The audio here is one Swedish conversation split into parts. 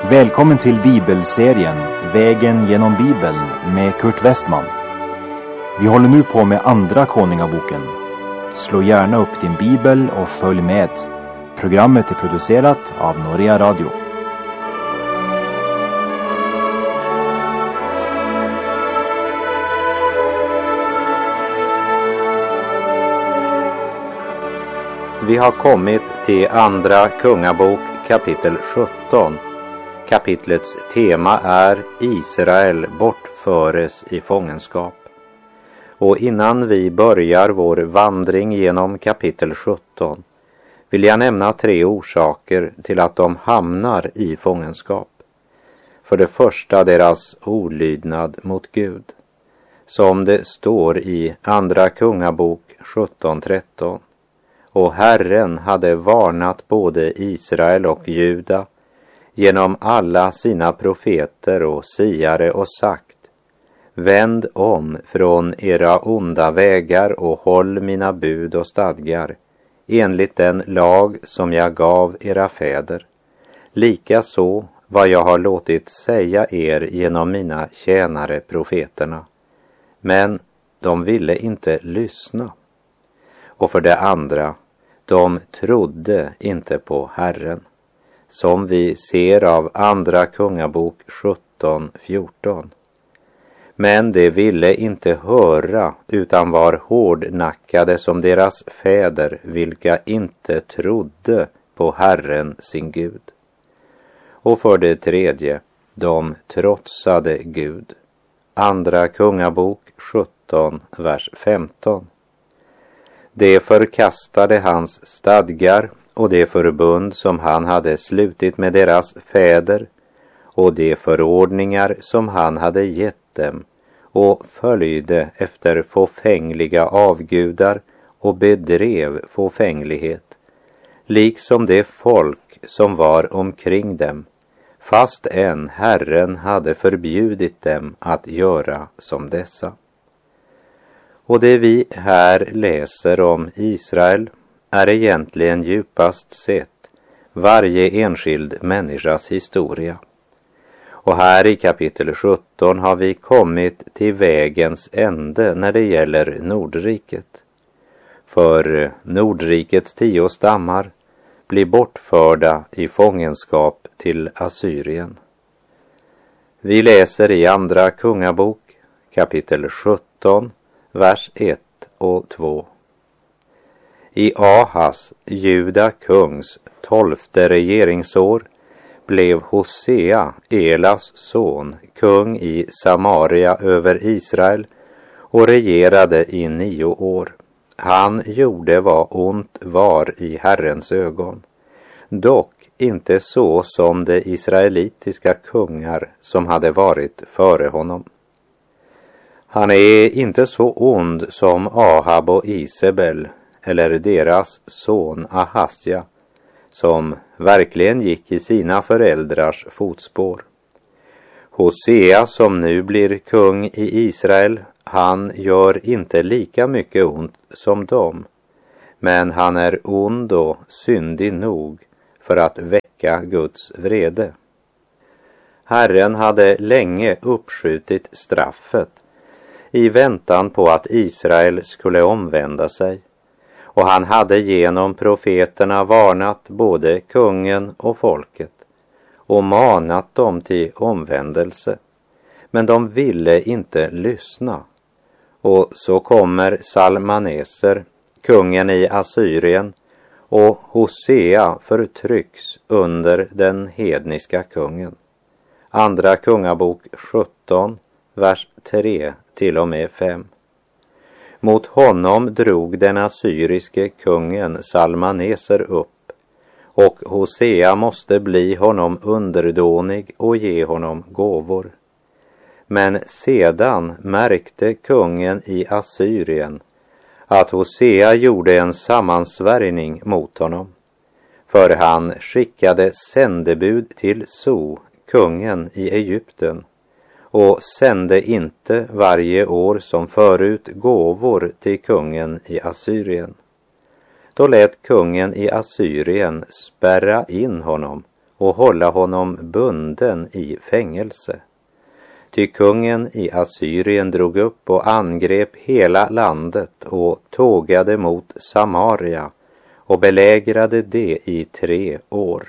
Välkommen till bibelserien Vägen genom Bibeln med Kurt Westman. Vi håller nu på med andra Konungaboken. Slå gärna upp din bibel och följ med. Programmet är producerat av Norea Radio. Vi har kommit till andra Kungabok kapitel 17. Kapitlets tema är Israel bortföres i fångenskap. Och innan vi börjar vår vandring genom kapitel 17 vill jag nämna 3 orsaker till att de hamnar i fångenskap. För det första deras olydnad mot Gud. Som det står i andra Kungabok 17:13. Och Herren hade varnat både Israel och Juda genom alla sina profeter och siare och sagt: vänd om från era onda vägar och håll mina bud och stadgar enligt den lag som jag gav era fäder. Likaså vad jag har låtit säga er genom mina tjänare profeterna. Men de ville inte lyssna. Och för det andra, de trodde inte på Herren, som vi ser av andra Kungabok 17:14. Men de ville inte höra utan var hårdnackade som deras fäder, vilka inte trodde på Herren sin Gud. Och för det tredje, de trotsade Gud. Andra Kungabok 17, vers 15. De förkastade hans stadgar och det förbund som han hade slutit med deras fäder och de förordningar som han hade gett dem och följde efter fåfängliga avgudar och bedrev fåfänglighet, liksom det folk som var omkring dem, fast än Herren hade förbjudit dem att göra som dessa. Och det vi här läser om Israel är egentligen djupast sett varje enskild människas historia. Och här i kapitel 17 har vi kommit till vägens ände när det gäller Nordriket. För Nordrikets 10 stammar blir bortförda i fångenskap till Assyrien. Vi läser i andra Kungabok kapitel 17, vers 1 och 2. I Ahas, Juda kungs 12:e regeringsår, blev Hosea, Elas son, kung i Samaria över Israel och regerade i 9 år. Han gjorde vad ont var i Herrens ögon, dock inte så som de israelitiska kungar som hade varit före honom. Han är inte så ond som Ahab och Isabel eller deras son Ahasja, som verkligen gick i sina föräldrars fotspår. Hosea, som nu blir kung i Israel, han gör inte lika mycket ont som dem, men han är ond och syndig nog för att väcka Guds vrede. Herren hade länge uppskjutit straffet i väntan på att Israel skulle omvända sig, och han hade genom profeterna varnat både kungen och folket och manat dem till omvändelse, men de ville inte lyssna. Och så kommer Salmaneser, kungen i Assyrien, och Hosea förtrycks under den hedniska kungen. Andra Kungabok 17, vers 3 till och med 5. Mot honom drog den assyriske kungen Salmaneser upp, och Hosea måste bli honom underdånig och ge honom gåvor. Men sedan märkte kungen i Assyrien att Hosea gjorde en sammansvärjning mot honom, för han skickade sändebud till So, kungen i Egypten, och sände inte varje år som förut gåvor till kungen i Assyrien. Då lät kungen i Assyrien spärra in honom och hålla honom bunden i fängelse. Ty kungen i Assyrien drog upp och angrep hela landet och tågade mot Samaria och belägrade det i 3 år.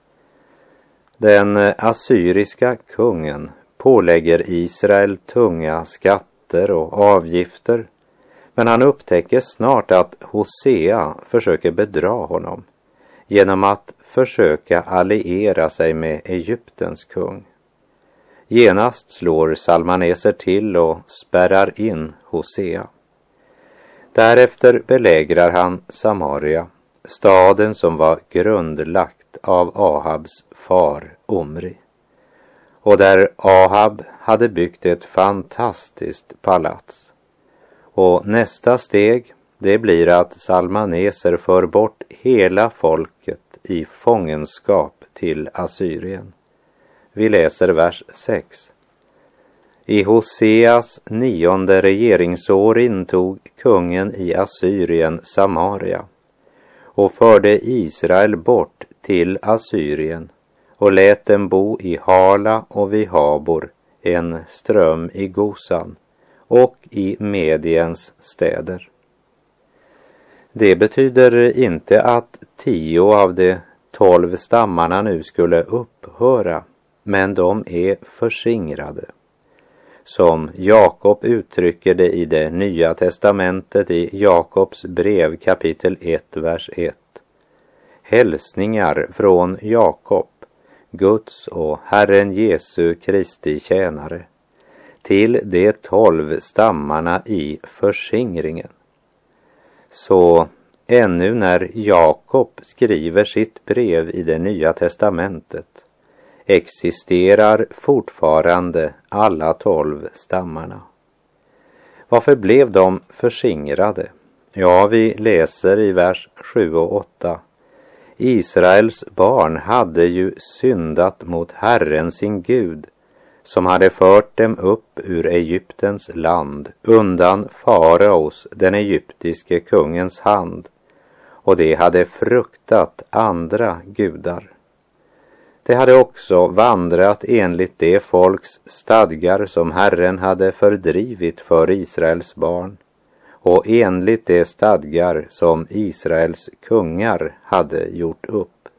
Den assyriska kungen pålägger Israel tunga skatter och avgifter, men han upptäcker snart att Hosea försöker bedra honom genom att försöka alliera sig med Egyptens kung. Genast slår Salmaneser till och spärrar in Hosea. Därefter belägrar han Samaria, staden som var grundlagt av Ahabs far Omri, och där Ahab hade byggt ett fantastiskt palats. Och nästa steg, det blir att Salmaneser för bort hela folket i fångenskap till Assyrien. Vi läser vers 6. I Hoseas 9:e regeringsår intog kungen i Assyrien Samaria och förde Israel bort till Assyrien och lät dem bo i Hala och vid Habor, en ström i Gosan, och i Mediens städer. Det betyder inte att 10 av de 12 stammarna nu skulle upphöra, men de är förskingrade. Som Jakob uttrycker det i det nya testamentet i Jakobs brev kapitel 1, vers 1. Hälsningar från Jakob, Guds och Herren Jesu Kristi tjänare, till de 12 stammarna i förskingringen. Så ännu när Jakob skriver sitt brev i det nya testamentet existerar fortfarande alla 12 stammarna. Varför blev de förskingrade? Ja, vi läser i vers 7 och 8. Israels barn hade ju syndat mot Herren sin Gud, som hade fört dem upp ur Egyptens land undan faraos, den egyptiske kungens hand, och de hade fruktat andra gudar. De hade också vandrat enligt det folks stadgar som Herren hade fördrivit för Israels barn, och enligt de stadgar som Israels kungar hade gjort upp.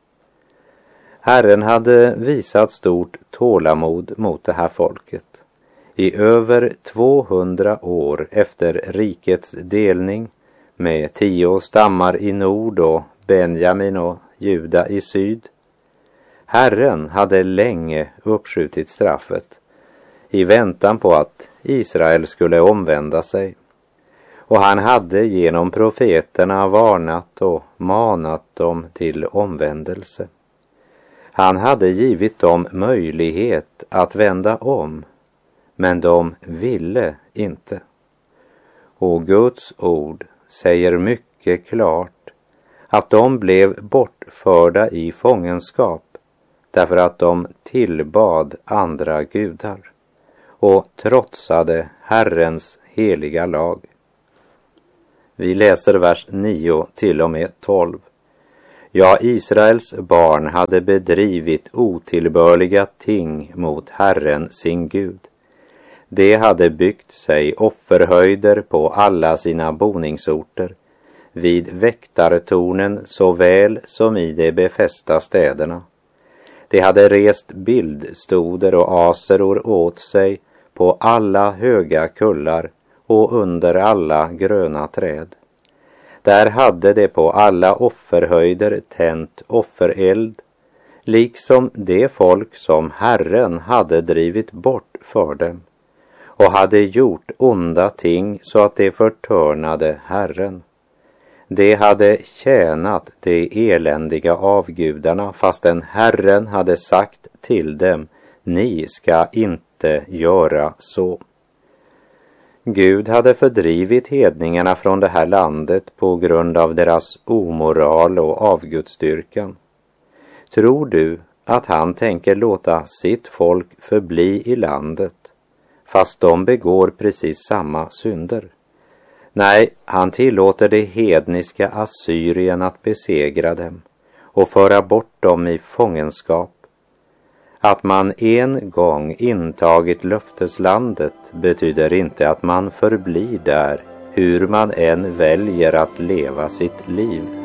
Herren hade visat stort tålamod mot det här folket. I över 200 år efter rikets delning, med 10 stammar i nord och Benjamin och Juda i syd. Herren hade länge uppskjutit straffet i väntan på att Israel skulle omvända sig. Och han hade genom profeterna varnat och manat dem till omvändelse. Han hade givit dem möjlighet att vända om, men de ville inte. Och Guds ord säger mycket klart att de blev bortförda i fångenskap därför att de tillbad andra gudar och trotsade Herrens heliga lag. Vi läser vers 9 till och med 12. Ja, Israels barn hade bedrivit otillbörliga ting mot Herren sin Gud. De hade byggt sig offerhöjder på alla sina boningsorter, vid väktartornen såväl som i de befästa städerna. De hade rest bildstoder och aseror åt sig på alla höga kullar och under alla gröna träd. Där hade de på alla offerhöjder tänt offereld, liksom det folk som Herren hade drivit bort för dem, och hade gjort onda ting så att de förtörnade Herren. De hade tjänat de eländiga avgudarna, fastän Herren hade sagt till dem, ni ska inte göra så. Gud hade fördrivit hedningarna från det här landet på grund av deras omoral och avgudsdyrkan. Tror du att han tänker låta sitt folk förbli i landet, fast de begår precis samma synder? Nej, han tillåter det hedniska Assyrien att besegra dem och föra bort dem i fångenskap. Att man en gång intagit löfteslandet betyder inte att man förblir där, hur man än väljer att leva sitt liv.